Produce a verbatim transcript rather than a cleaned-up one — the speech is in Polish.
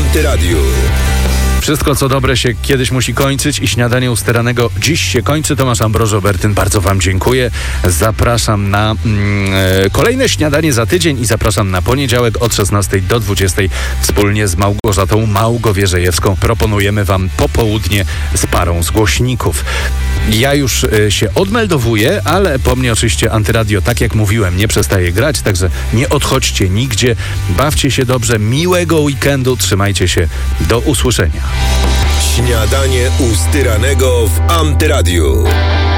Antyradiu. Wszystko, co dobre, się kiedyś musi kończyć i śniadanie u Styranego dziś się kończy. Tomasz Ambrożo Bertyn, bardzo wam dziękuję. Zapraszam na mm, e, kolejne śniadanie za tydzień i zapraszam na poniedziałek od szesnastej do dwudziestej wspólnie z Małgorzatą Małgowierzejewską. Proponujemy wam popołudnie z parą z głośników. Ja już e, się odmeldowuję, ale po mnie oczywiście Antyradio, tak jak mówiłem, nie przestaje grać, także nie odchodźcie nigdzie. Bawcie się dobrze, miłego weekendu, trzymajcie się, do usłyszenia. Śniadanie u Styranego w Antyradiu.